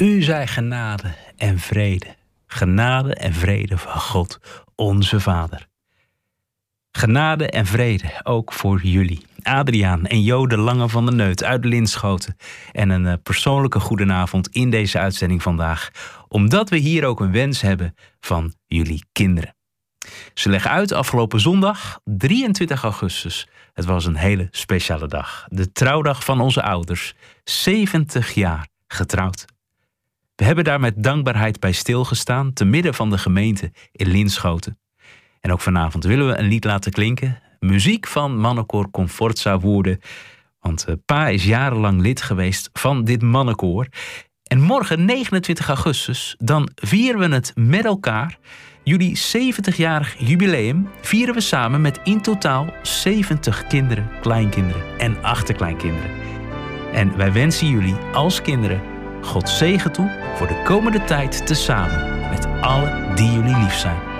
U zij genade en vrede. Genade en vrede van God, onze Vader. Genade en vrede ook voor jullie. Adriaan en Jo de Lange van der Neut uit Linschoten. En een persoonlijke goedenavond in deze uitzending vandaag. Omdat we hier ook een wens hebben van jullie kinderen. Ze leggen uit afgelopen zondag, 23 augustus. Het was een hele speciale dag. De trouwdag van onze ouders. 70 jaar getrouwd. We hebben daar met dankbaarheid bij stilgestaan, te midden van de gemeente in Linschoten. En ook vanavond willen we een lied laten klinken. Muziek van mannenkoor Comfortza Woerden. Want pa is jarenlang lid geweest van dit mannenkoor. En morgen, 29 augustus, dan vieren we het met elkaar. Jullie 70-jarig jubileum vieren we samen met in totaal 70 kinderen, kleinkinderen en achterkleinkinderen. En wij wensen jullie als kinderen God zegen toe voor de komende tijd tezamen met allen die jullie lief zijn.